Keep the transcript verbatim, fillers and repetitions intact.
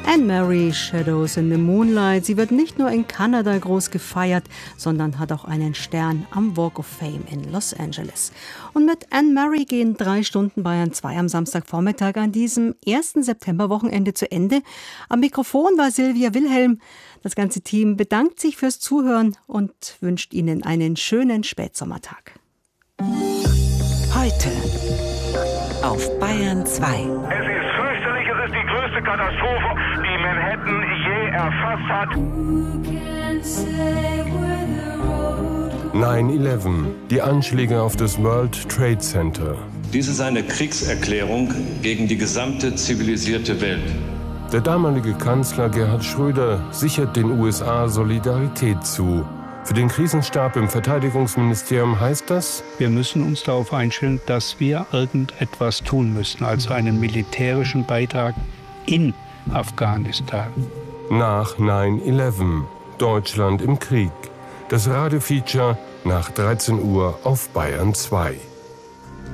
Anne-Marie, Shadows in the Moonlight. Sie wird nicht nur in Kanada groß gefeiert, sondern hat auch einen Stern am Walk of Fame in Los Angeles. Und mit Anne-Marie gehen drei Stunden Bayern zwei am Samstagvormittag an diesem ersten Septemberwochenende zu Ende. Am Mikrofon war Silvia Wilhelm. Das ganze Team bedankt sich fürs Zuhören und wünscht Ihnen einen schönen Spätsommertag. Heute auf Bayern zwei. Es ist fürchterlich, es ist die größte Katastrophe, die Manhattan je erfasst hat. neun elf, die Anschläge auf das World Trade Center. Dies ist eine Kriegserklärung gegen die gesamte zivilisierte Welt. Der damalige Kanzler Gerhard Schröder sichert den U S A Solidarität zu. Für den Krisenstab im Verteidigungsministerium heißt das: Wir müssen uns darauf einstellen, dass wir irgendetwas tun müssen, also einen militärischen Beitrag in Afghanistan. Nach neun elf, Deutschland im Krieg. Das Radiofeature nach dreizehn Uhr auf Bayern zwei.